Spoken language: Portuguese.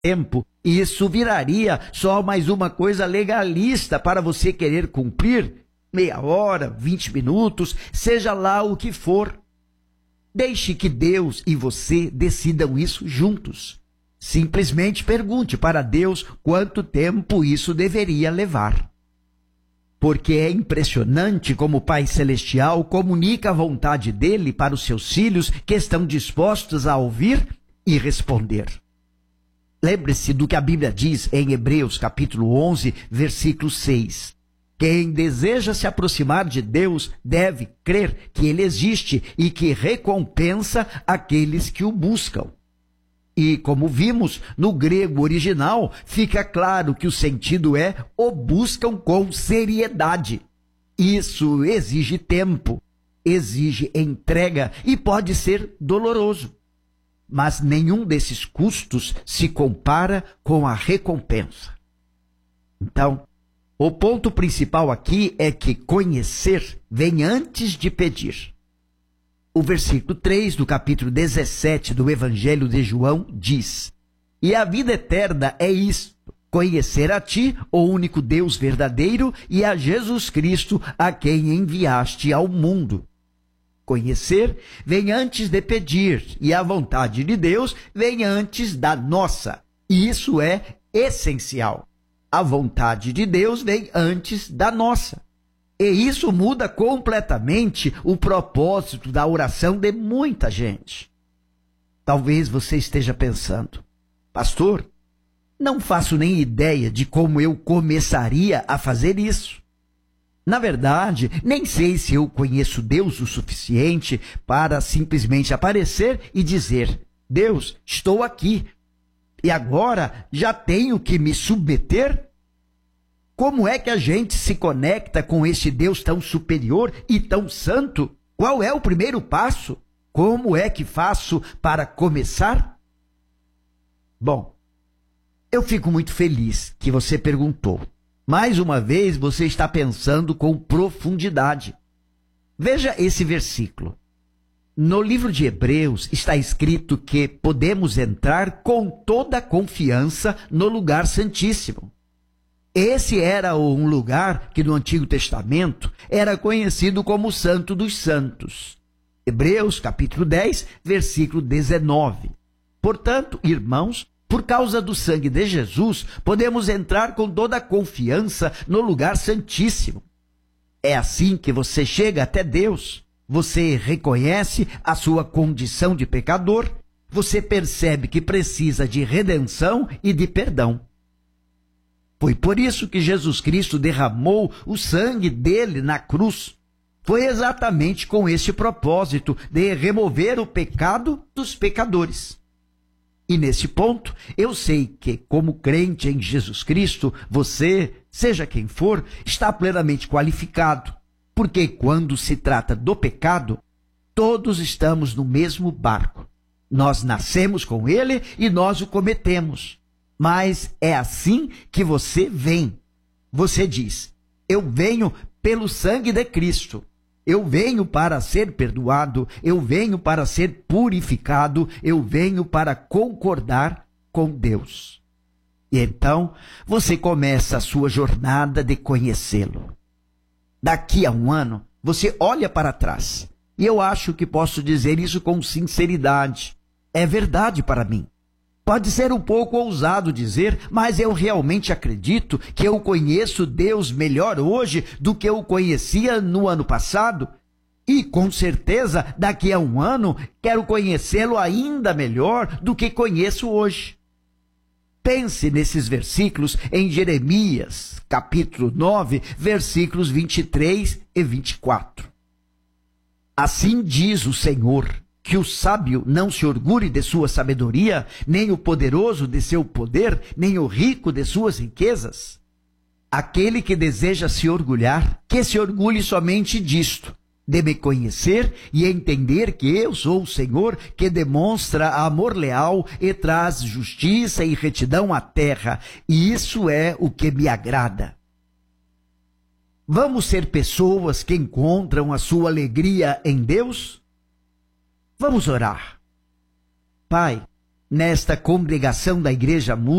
tempo, isso viraria só mais uma coisa legalista para você querer cumprir meia hora, 20 minutos, seja lá o que for. Deixe que Deus e você decidam isso juntos. Simplesmente pergunte para Deus quanto tempo isso deveria levar. Porque é impressionante como o Pai Celestial comunica a vontade dele para os seus filhos que estão dispostos a ouvir e responder. Lembre-se do que a Bíblia diz em Hebreus capítulo 11, versículo 6. Quem deseja se aproximar de Deus deve crer que Ele existe e que recompensa aqueles que o buscam. E, como vimos, no grego original, fica claro que o sentido é o buscam com seriedade. Isso exige tempo, exige entrega e pode ser doloroso. Mas nenhum desses custos se compara com a recompensa. Então, o ponto principal aqui é que conhecer vem antes de pedir. O versículo 3 do capítulo 17 do Evangelho de João diz: E a vida eterna é isto, conhecer a ti, o único Deus verdadeiro, e a Jesus Cristo, a quem enviaste ao mundo. Conhecer vem antes de pedir, e a vontade de Deus vem antes da nossa. E isso é essencial. A vontade de Deus vem antes da nossa. E isso muda completamente o propósito da oração de muita gente. Talvez você esteja pensando: pastor, não faço nem ideia de como eu começaria a fazer isso. Na verdade, nem sei se eu conheço Deus o suficiente para simplesmente aparecer e dizer: Deus, estou aqui. E agora já tenho que me submeter? Como é que a gente se conecta com esse Deus tão superior e tão santo? Qual é o primeiro passo? Como é que faço para começar? Bom, eu fico muito feliz que você perguntou. Mais uma vez você está pensando com profundidade. Veja esse versículo. No livro de Hebreus está escrito que podemos entrar com toda a confiança no lugar santíssimo. Esse era um lugar que no Antigo Testamento era conhecido como o Santo dos Santos. Hebreus capítulo 10, versículo 19. Portanto, irmãos, por causa do sangue de Jesus, podemos entrar com toda a confiança no lugar santíssimo. É assim que você chega até Deus. Você reconhece a sua condição de pecador, você percebe que precisa de redenção e de perdão. Foi por isso que Jesus Cristo derramou o sangue dele na cruz. Foi exatamente com esse propósito de remover o pecado dos pecadores. E nesse ponto, eu sei que, como crente em Jesus Cristo, você, seja quem for, está plenamente qualificado. Porque quando se trata do pecado, todos estamos no mesmo barco. Nós nascemos com ele e nós o cometemos. Mas é assim que você vem. Você diz: eu venho pelo sangue de Cristo. Eu venho para ser perdoado, eu venho para ser purificado, eu venho para concordar com Deus. E então você começa a sua jornada de conhecê-lo. Daqui a um ano, você olha para trás. E eu acho que posso dizer isso com sinceridade. É verdade para mim. Pode ser um pouco ousado dizer, mas eu realmente acredito que eu conheço Deus melhor hoje do que eu conhecia no ano passado. E, com certeza, daqui a um ano, quero conhecê-lo ainda melhor do que conheço hoje. Pense nesses versículos em Jeremias, capítulo 9, versículos 23 e 24. Assim diz o Senhor: que o sábio não se orgulhe de sua sabedoria, nem o poderoso de seu poder, nem o rico de suas riquezas. Aquele que deseja se orgulhar, que se orgulhe somente disto, de me conhecer e entender que eu sou o Senhor, que demonstra amor leal e traz justiça e retidão à terra, e isso é o que me agrada. Vamos ser pessoas que encontram a sua alegria em Deus? Vamos orar. Pai, nesta congregação da Igreja